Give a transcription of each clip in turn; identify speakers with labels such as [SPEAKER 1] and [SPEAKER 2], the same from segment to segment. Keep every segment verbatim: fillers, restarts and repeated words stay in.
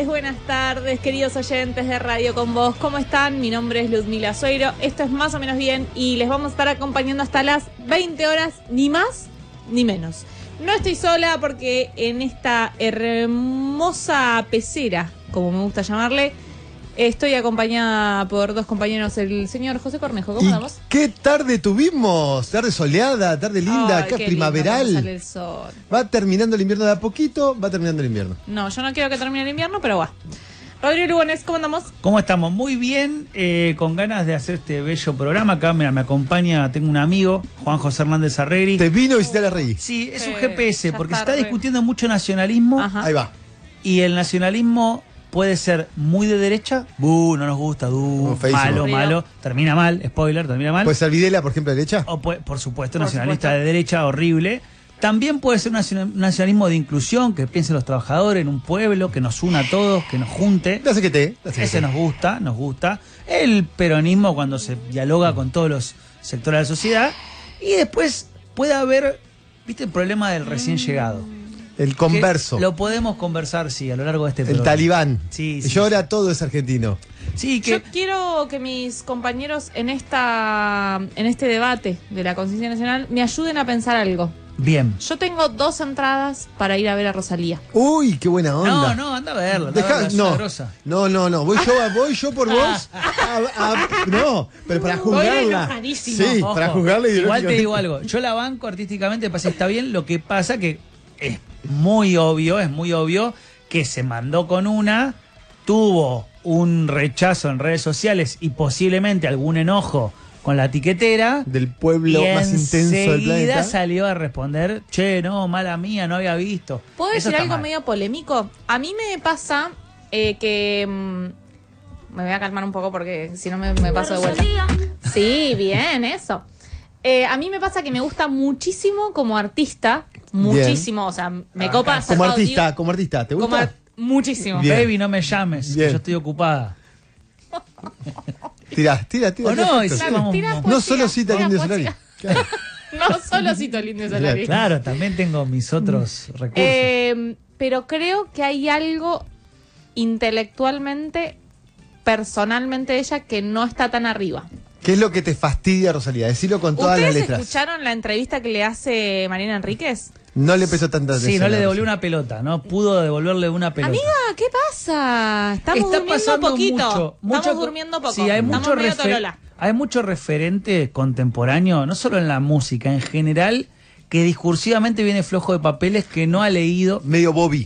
[SPEAKER 1] tardes, buenas tardes, queridos oyentes de Radio Con Vos. ¿Cómo están? Mi nombre es Ludmila Sueiro. Esto es Más o Menos Bien y les vamos a estar acompañando hasta las veinte horas, ni más ni menos. No estoy sola porque en esta hermosa pecera, como me gusta llamarle, estoy acompañada por dos compañeros, el señor José Cornejo. ¿Cómo andamos?
[SPEAKER 2] ¿Qué tarde tuvimos? Tarde soleada, tarde linda,
[SPEAKER 1] Ay,
[SPEAKER 2] acá
[SPEAKER 1] qué
[SPEAKER 2] primaveral.
[SPEAKER 1] lindo sale el sol.
[SPEAKER 2] Va terminando el invierno de a poquito, va terminando el invierno.
[SPEAKER 1] No, yo no quiero que termine el invierno, pero va. Rodrigo Lugones, ¿cómo andamos?
[SPEAKER 3] ¿Cómo estamos? Muy bien, eh, con ganas de hacer este bello programa. Acá mira, me acompaña, tengo un amigo, Juan José Hernández Arregui.
[SPEAKER 2] ¿Te vino a visitar a Rey?
[SPEAKER 3] Sí, es un
[SPEAKER 1] Eh,
[SPEAKER 3] G P S,
[SPEAKER 1] ya
[SPEAKER 3] porque
[SPEAKER 1] está
[SPEAKER 3] se está
[SPEAKER 1] re-
[SPEAKER 3] discutiendo mucho nacionalismo.
[SPEAKER 1] Ajá.
[SPEAKER 2] Ahí va.
[SPEAKER 3] Y el nacionalismo puede ser muy de derecha, buh, no nos gusta, buh,
[SPEAKER 2] Oh, feísimo.
[SPEAKER 3] malo,
[SPEAKER 1] Ruido.
[SPEAKER 3] malo, termina mal, spoiler, termina mal.
[SPEAKER 2] ¿Puede ser Videla, por ejemplo, derecha?
[SPEAKER 3] O puede- por supuesto,
[SPEAKER 1] Por
[SPEAKER 3] nacionalista
[SPEAKER 1] supuesto.
[SPEAKER 3] de derecha, horrible. También puede ser un naciona- nacionalismo de inclusión, que piensen los trabajadores en un pueblo, que nos una a todos, que nos junte.
[SPEAKER 2] Ya sé que te. ya sé que
[SPEAKER 3] Ese
[SPEAKER 2] te.
[SPEAKER 3] nos gusta, nos gusta. El peronismo cuando se dialoga con todos los sectores de la sociedad. Y después puede haber, viste, el problema del recién llegado.
[SPEAKER 2] El converso.
[SPEAKER 3] Que lo podemos conversar, sí, a lo largo de este
[SPEAKER 2] El
[SPEAKER 3] programa.
[SPEAKER 2] talibán.
[SPEAKER 3] Sí, sí,
[SPEAKER 2] Llora todo es argentino.
[SPEAKER 3] Sí, que...
[SPEAKER 1] Yo quiero que mis compañeros en esta en este debate de la conciencia nacional me ayuden a pensar algo.
[SPEAKER 3] Bien.
[SPEAKER 1] Yo tengo dos entradas para ir a ver a Rosalía.
[SPEAKER 2] Uy, qué buena onda.
[SPEAKER 3] No, no, anda a verla. anda a
[SPEAKER 2] Deja-
[SPEAKER 3] verla, es
[SPEAKER 2] no,
[SPEAKER 3] una grosa.
[SPEAKER 2] no, no, no. Voy yo, voy yo por vos. a- a- no, pero para
[SPEAKER 1] Voy
[SPEAKER 2] juzgarla.
[SPEAKER 1] enojadísimo.
[SPEAKER 2] Sí,
[SPEAKER 3] Ojo,
[SPEAKER 2] para juzgarla
[SPEAKER 3] igual te
[SPEAKER 2] ideológicamente.
[SPEAKER 3] digo algo. Yo la banco artísticamente, parece que está bien. Lo que pasa que es muy obvio, es muy obvio que se mandó con una, tuvo un rechazo en redes sociales y posiblemente algún enojo con la tiquetera.
[SPEAKER 2] Del pueblo
[SPEAKER 3] y
[SPEAKER 2] más intenso del
[SPEAKER 3] enseguida
[SPEAKER 2] planeta.
[SPEAKER 3] salió a responder, che, no, mala mía, no había visto.
[SPEAKER 1] ¿Puedo
[SPEAKER 3] Eso
[SPEAKER 1] decir
[SPEAKER 3] está
[SPEAKER 1] algo
[SPEAKER 3] mal.
[SPEAKER 1] medio polémico? A mí me pasa eh, que... mm, me voy a calmar un poco porque si no me, me paso de vuelta. Sí, bien, eso. Eh, a mí me pasa que me gusta muchísimo como artista. Muchísimo, o sea, me copa...
[SPEAKER 2] Como
[SPEAKER 1] sacado,
[SPEAKER 2] artista,
[SPEAKER 1] digo,
[SPEAKER 2] como artista, ¿te
[SPEAKER 1] como
[SPEAKER 2] gusta?
[SPEAKER 1] ar- muchísimo.
[SPEAKER 2] Bien.
[SPEAKER 3] Baby, no me llames,
[SPEAKER 2] Bien.
[SPEAKER 3] que yo estoy ocupada.
[SPEAKER 2] Tira, tira, tira.
[SPEAKER 3] O no, y
[SPEAKER 2] tira.
[SPEAKER 3] sí, vamos-
[SPEAKER 1] Tira
[SPEAKER 3] vamos-
[SPEAKER 2] No
[SPEAKER 1] poesía,
[SPEAKER 2] solo cita
[SPEAKER 1] tira
[SPEAKER 2] Lindo
[SPEAKER 1] poesía.
[SPEAKER 2] Solari. Claro.
[SPEAKER 1] No solo cito el Indio Solari.
[SPEAKER 3] Claro, también tengo mis otros recursos.
[SPEAKER 1] Eh, pero creo que hay algo intelectualmente, personalmente de ella, que no está tan arriba.
[SPEAKER 2] ¿Qué es lo que te fastidia, Rosalía? Decilo con todas las
[SPEAKER 1] ¿Ustedes
[SPEAKER 2] letras.
[SPEAKER 1] escucharon la entrevista que le hace Mariana Enríquez?
[SPEAKER 2] No le pesó tanta atención.
[SPEAKER 3] Sí, no le
[SPEAKER 2] a
[SPEAKER 3] devolvió
[SPEAKER 2] Rosalía.
[SPEAKER 3] una pelota, no pudo devolverle una pelota.
[SPEAKER 1] Amiga, ¿qué pasa? Estamos
[SPEAKER 3] Está
[SPEAKER 1] durmiendo
[SPEAKER 3] pasando
[SPEAKER 1] poquito.
[SPEAKER 3] mucho, mucho
[SPEAKER 1] Estamos
[SPEAKER 3] co-
[SPEAKER 1] durmiendo poco.
[SPEAKER 3] Sí, hay
[SPEAKER 1] Estamos
[SPEAKER 3] mucho,
[SPEAKER 1] medio
[SPEAKER 3] refer-
[SPEAKER 1] tolola.
[SPEAKER 3] hay mucho referente contemporáneo, no solo en la música, en general, que discursivamente viene flojo de papeles, que no ha leído.
[SPEAKER 2] Medio Bobby.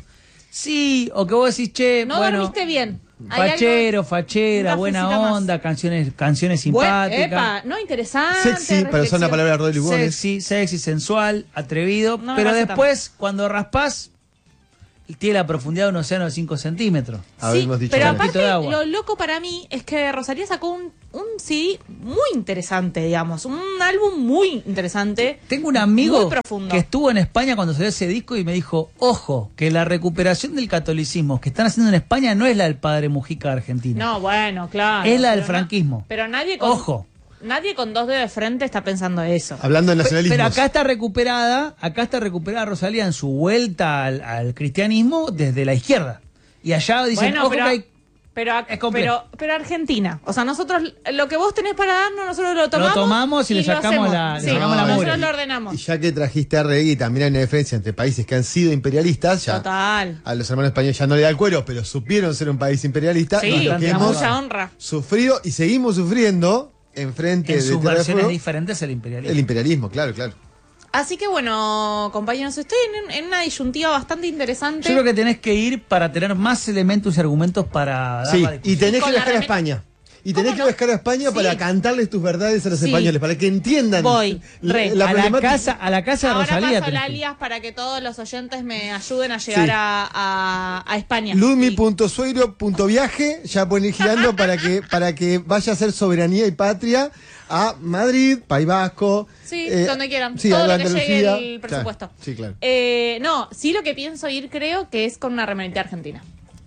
[SPEAKER 3] Sí, o que vos decís, che,
[SPEAKER 1] No
[SPEAKER 3] bueno,
[SPEAKER 1] dormiste bien. Hay
[SPEAKER 3] fachero,
[SPEAKER 1] algo-
[SPEAKER 3] fachera,
[SPEAKER 1] una
[SPEAKER 3] buena
[SPEAKER 1] fusita más.
[SPEAKER 3] onda, canciones, canciones
[SPEAKER 1] Buen-
[SPEAKER 3] simpáticas.
[SPEAKER 1] epa, no, interesante.
[SPEAKER 2] Sexy, para usar una
[SPEAKER 1] reflexión.
[SPEAKER 2] palabra de Rodri Lugones.
[SPEAKER 3] Sexy, sexy, sensual, atrevido,
[SPEAKER 1] No me
[SPEAKER 3] pero
[SPEAKER 1] pasa
[SPEAKER 3] después, cuando raspás, tiene la profundidad de un océano de cinco centímetros.
[SPEAKER 2] Habíamos
[SPEAKER 1] Sí,
[SPEAKER 2] dicho
[SPEAKER 1] pero
[SPEAKER 2] antes.
[SPEAKER 3] Un poquito de
[SPEAKER 1] aparte
[SPEAKER 3] agua.
[SPEAKER 1] lo loco para mí es que Rosalía sacó un, un C D muy interesante, digamos, un álbum muy interesante.
[SPEAKER 3] Tengo un amigo
[SPEAKER 1] Muy profundo.
[SPEAKER 3] que estuvo en España cuando salió ese disco y me dijo, ojo, que la recuperación del catolicismo que están haciendo en España no es la del padre Mujica de Argentina.
[SPEAKER 1] No, bueno, claro.
[SPEAKER 3] Es la del
[SPEAKER 1] pero na-
[SPEAKER 3] franquismo.
[SPEAKER 1] pero nadie con,
[SPEAKER 3] Ojo.
[SPEAKER 1] nadie con dos dedos de frente está pensando eso.
[SPEAKER 2] Hablando de
[SPEAKER 3] Pe-
[SPEAKER 2] nacionalismo.
[SPEAKER 3] Pero acá está recuperada, acá está recuperada Rosalía en su vuelta al, al cristianismo desde la izquierda. Y allá dicen,
[SPEAKER 1] Bueno,
[SPEAKER 3] ojo
[SPEAKER 1] pero,
[SPEAKER 3] que hay...
[SPEAKER 1] pero,
[SPEAKER 3] es complejo.
[SPEAKER 1] pero, pero Argentina. O sea, nosotros, lo que vos tenés para darnos, nosotros lo tomamos.
[SPEAKER 3] tomamos y le sacamos
[SPEAKER 1] hacemos.
[SPEAKER 3] la- le
[SPEAKER 1] Sí,
[SPEAKER 3] sacamos
[SPEAKER 2] la
[SPEAKER 1] nosotros
[SPEAKER 3] mugre.
[SPEAKER 1] lo ordenamos.
[SPEAKER 2] Y ya que trajiste a Regui, también hay una diferencia entre países que han sido imperialistas. Ya
[SPEAKER 1] Total.
[SPEAKER 2] a los hermanos españoles ya no le da el cuero, pero supieron ser un país imperialista.
[SPEAKER 1] Sí,
[SPEAKER 2] y lo que
[SPEAKER 3] con
[SPEAKER 2] hemos
[SPEAKER 1] mucha honra.
[SPEAKER 2] sufrido y seguimos sufriendo enfrente
[SPEAKER 3] En
[SPEAKER 2] de
[SPEAKER 3] sus
[SPEAKER 2] Tierra de
[SPEAKER 3] versiones
[SPEAKER 2] Fuego,
[SPEAKER 3] diferentes el imperialismo.
[SPEAKER 2] el imperialismo, claro, claro.
[SPEAKER 1] Así que bueno, compañeros, estoy en, en una disyuntiva bastante interesante.
[SPEAKER 3] Yo creo que tenés que ir para tener más elementos y argumentos para dar
[SPEAKER 2] Sí,
[SPEAKER 3] la
[SPEAKER 2] y
[SPEAKER 3] discusión.
[SPEAKER 2] tenés
[SPEAKER 1] Con
[SPEAKER 2] que
[SPEAKER 1] la
[SPEAKER 2] viajar a
[SPEAKER 1] reme-
[SPEAKER 2] España. Y tenés
[SPEAKER 1] ¿Cómo
[SPEAKER 2] que
[SPEAKER 1] no?
[SPEAKER 2] viajar a España
[SPEAKER 1] Sí.
[SPEAKER 2] para cantarles tus verdades a los
[SPEAKER 1] Sí.
[SPEAKER 2] españoles, para que entiendan
[SPEAKER 1] Voy,
[SPEAKER 2] la,
[SPEAKER 1] re.
[SPEAKER 2] la
[SPEAKER 3] a la
[SPEAKER 2] problemática.
[SPEAKER 3] casa, a la casa de
[SPEAKER 1] Ahora
[SPEAKER 3] Rosalía.
[SPEAKER 1] paso
[SPEAKER 3] tenés
[SPEAKER 1] la
[SPEAKER 3] que ir.
[SPEAKER 1] alias para que todos los oyentes me ayuden a llegar
[SPEAKER 2] Sí.
[SPEAKER 1] a, a, a España.
[SPEAKER 2] Ludmi
[SPEAKER 1] Y-
[SPEAKER 2] punto sueiro punto viaje, ya pueden ir girando para que, para que vaya a ser soberanía y patria a Madrid, País Vasco.
[SPEAKER 1] Sí,
[SPEAKER 2] eh,
[SPEAKER 1] donde quieran.
[SPEAKER 2] sí,
[SPEAKER 1] Todo
[SPEAKER 2] a
[SPEAKER 1] lo que
[SPEAKER 2] Andalucía.
[SPEAKER 1] llegue el
[SPEAKER 2] Claro,
[SPEAKER 1] presupuesto.
[SPEAKER 2] sí, claro.
[SPEAKER 1] Eh, no, sí lo que pienso ir creo que es con una remerita argentina.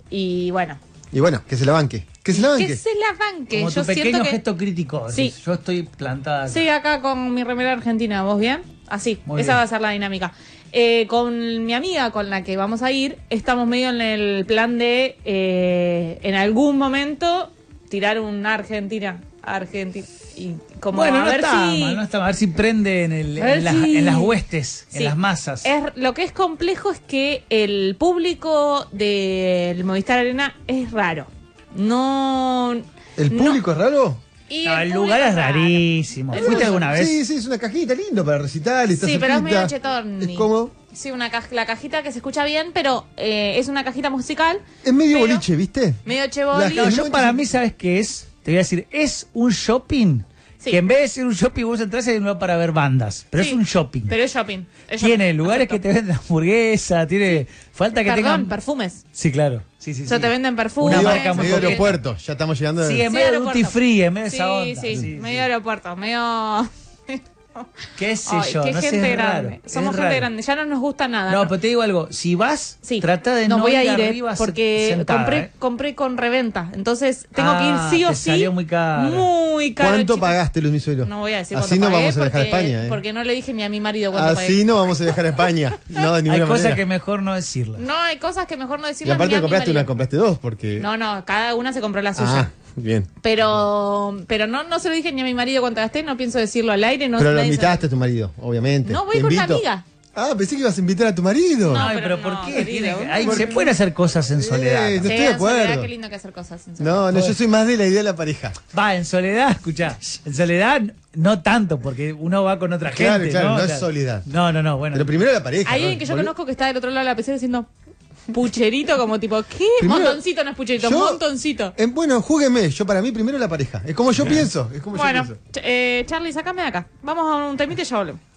[SPEAKER 1] Y bueno,
[SPEAKER 2] Y bueno, que se la banque. Que se la banque.
[SPEAKER 1] que se la banque.
[SPEAKER 3] Como
[SPEAKER 1] Yo
[SPEAKER 3] tu pequeño
[SPEAKER 1] siento que
[SPEAKER 3] gesto crítico.
[SPEAKER 1] Sí.
[SPEAKER 3] decís, yo estoy plantada. acá.
[SPEAKER 1] sí, acá con mi remera argentina, ¿vos bien? Así,
[SPEAKER 3] Muy
[SPEAKER 1] esa
[SPEAKER 3] bien.
[SPEAKER 1] va a ser la dinámica. Eh, con mi amiga con la que vamos a ir, estamos medio en el plan de eh, en algún momento tirar una Argentina. Argentina. Y como
[SPEAKER 3] Bueno,
[SPEAKER 1] a
[SPEAKER 3] no
[SPEAKER 1] ver
[SPEAKER 3] está
[SPEAKER 1] si.
[SPEAKER 3] mal, no está mal. A ver si prende en, el,
[SPEAKER 1] A ver
[SPEAKER 3] en, las,
[SPEAKER 1] si-
[SPEAKER 3] en las huestes,
[SPEAKER 1] Sí.
[SPEAKER 3] en las masas.
[SPEAKER 1] Es, lo que es complejo es que el público del Movistar Arena es raro. No.
[SPEAKER 2] ¿El
[SPEAKER 1] no-
[SPEAKER 2] público es raro?
[SPEAKER 1] y
[SPEAKER 3] No, el
[SPEAKER 1] público
[SPEAKER 3] lugar es
[SPEAKER 1] raro.
[SPEAKER 3] rarísimo.
[SPEAKER 1] El
[SPEAKER 3] ¿Fuiste
[SPEAKER 1] lugar-
[SPEAKER 3] alguna vez?
[SPEAKER 2] Sí, sí, es una cajita lindo para recitar. Está
[SPEAKER 1] Sí, pero es medio
[SPEAKER 2] cerquita.
[SPEAKER 1] chetón.
[SPEAKER 2] Es como.
[SPEAKER 1] Sí, una caj- la cajita que se escucha bien, pero eh, es una cajita musical.
[SPEAKER 2] Es medio
[SPEAKER 1] Pero-
[SPEAKER 2] boliche, ¿viste?
[SPEAKER 1] Medio cheboli.
[SPEAKER 3] No,
[SPEAKER 2] La-
[SPEAKER 3] yo para mí, ¿sabes qué es? Te voy a decir, es un shopping.
[SPEAKER 1] Sí.
[SPEAKER 3] Que en vez de ser un shopping, vos entras y hay un lugar para ver bandas. Pero
[SPEAKER 1] Sí,
[SPEAKER 3] es un shopping.
[SPEAKER 1] Pero es shopping. es
[SPEAKER 3] Tiene
[SPEAKER 1] shopping.
[SPEAKER 3] lugares que
[SPEAKER 1] Acepto.
[SPEAKER 3] te venden hamburguesa, tiene. Falta que
[SPEAKER 1] Perdón,
[SPEAKER 3] tengan.
[SPEAKER 1] perfumes.
[SPEAKER 3] Sí, claro. Sí, sí,
[SPEAKER 1] O sea,
[SPEAKER 3] sí.
[SPEAKER 1] te venden perfumes.
[SPEAKER 3] Una
[SPEAKER 2] Medio-
[SPEAKER 3] marca muy
[SPEAKER 2] medio
[SPEAKER 3] coqueta.
[SPEAKER 2] aeropuerto. Ya estamos llegando.
[SPEAKER 3] Sí, en
[SPEAKER 1] Sí,
[SPEAKER 3] medio de
[SPEAKER 1] aeropuerto.
[SPEAKER 3] duty free, en medio de
[SPEAKER 1] Sí,
[SPEAKER 3] esa onda.
[SPEAKER 1] sí,
[SPEAKER 3] Sí,
[SPEAKER 1] medio
[SPEAKER 3] sí.
[SPEAKER 1] aeropuerto, medio.
[SPEAKER 3] ¿Qué sé
[SPEAKER 1] Ay,
[SPEAKER 3] yo?
[SPEAKER 1] qué
[SPEAKER 3] no sé,
[SPEAKER 1] gente
[SPEAKER 3] es raro,
[SPEAKER 1] grande.
[SPEAKER 3] es
[SPEAKER 1] Somos gente
[SPEAKER 3] raro.
[SPEAKER 1] grande, ya no nos gusta nada.
[SPEAKER 3] No,
[SPEAKER 1] ¿no?
[SPEAKER 3] pero te digo algo. Si vas,
[SPEAKER 1] Sí.
[SPEAKER 3] trata de no,
[SPEAKER 1] voy a
[SPEAKER 3] ir
[SPEAKER 1] ir, eh,
[SPEAKER 3] arriba
[SPEAKER 1] porque
[SPEAKER 3] sentada,
[SPEAKER 1] compré,
[SPEAKER 3] ¿eh?
[SPEAKER 1] compré con reventa. Entonces tengo
[SPEAKER 3] Ah,
[SPEAKER 1] que ir sí o
[SPEAKER 3] te
[SPEAKER 1] sí.
[SPEAKER 3] salió muy caro.
[SPEAKER 1] Muy caro.
[SPEAKER 2] ¿Cuánto
[SPEAKER 1] chicos.
[SPEAKER 2] pagaste, Luis Misuelo?
[SPEAKER 1] No voy a decir
[SPEAKER 2] Así
[SPEAKER 1] cuánto
[SPEAKER 2] no
[SPEAKER 1] pagué
[SPEAKER 2] vamos a viajar a
[SPEAKER 1] porque,
[SPEAKER 2] España, ¿eh?
[SPEAKER 1] porque no le dije ni a mi marido cuánto
[SPEAKER 2] Así
[SPEAKER 1] pagué.
[SPEAKER 2] no vamos a viajar a España. No, de
[SPEAKER 3] Hay
[SPEAKER 2] ninguna
[SPEAKER 3] cosas
[SPEAKER 2] manera.
[SPEAKER 3] que mejor no decirlas.
[SPEAKER 1] No, hay cosas que mejor no
[SPEAKER 2] Y
[SPEAKER 1] decirle
[SPEAKER 2] aparte
[SPEAKER 1] ni a mi
[SPEAKER 2] compraste una,
[SPEAKER 1] marido.
[SPEAKER 2] compraste dos, porque.
[SPEAKER 1] No, no, cada una se compró la suya.
[SPEAKER 2] Ah, bien.
[SPEAKER 1] Pero pero no no se lo dije ni a mi marido cuánto gasté, no pienso decirlo al aire. No,
[SPEAKER 2] Pero lo
[SPEAKER 1] nadie
[SPEAKER 2] invitaste a tu marido, obviamente.
[SPEAKER 1] No, voy
[SPEAKER 2] Te
[SPEAKER 1] con una
[SPEAKER 2] invito.
[SPEAKER 1] amiga.
[SPEAKER 2] Ah, pensé que ibas a invitar a tu marido.
[SPEAKER 1] No,
[SPEAKER 3] Ay,
[SPEAKER 1] pero
[SPEAKER 3] pero, ¿por
[SPEAKER 1] no,
[SPEAKER 3] qué?
[SPEAKER 1] querido.
[SPEAKER 3] Tiene que- ay,
[SPEAKER 1] ¿Por
[SPEAKER 3] se
[SPEAKER 1] qué?
[SPEAKER 3] pueden hacer cosas en soledad.
[SPEAKER 2] Eh,
[SPEAKER 3] ¿no?
[SPEAKER 2] no
[SPEAKER 1] Sí,
[SPEAKER 2] estoy de
[SPEAKER 1] en soledad,
[SPEAKER 2] acuerdo.
[SPEAKER 1] qué lindo que hacer cosas. en soledad.
[SPEAKER 2] No, no, yo soy más de la idea de la pareja.
[SPEAKER 3] Va, en soledad, escuchá. En soledad no tanto, porque uno va con otra
[SPEAKER 2] Claro,
[SPEAKER 3] gente.
[SPEAKER 2] claro,
[SPEAKER 3] ¿no?
[SPEAKER 2] no
[SPEAKER 3] O
[SPEAKER 2] es
[SPEAKER 3] sea,
[SPEAKER 2] soledad.
[SPEAKER 3] No, no, no, bueno.
[SPEAKER 2] Pero primero la pareja.
[SPEAKER 1] Hay
[SPEAKER 2] ¿no?
[SPEAKER 1] alguien que yo
[SPEAKER 2] Volvé-
[SPEAKER 1] conozco que está del otro lado de la pecera diciendo pucherito, como tipo, ¿qué?
[SPEAKER 2] Primero-
[SPEAKER 1] Montoncito, no es pucherito,
[SPEAKER 2] Yo-
[SPEAKER 1] montoncito.
[SPEAKER 2] Eh, bueno, júgueme. Yo para mí primero la pareja. Es como yo pienso. Es como
[SPEAKER 1] Bueno,
[SPEAKER 2] yo pienso.
[SPEAKER 1] ch- eh, Charlie, sacame de acá. Vamos a un temite y ya volvemos.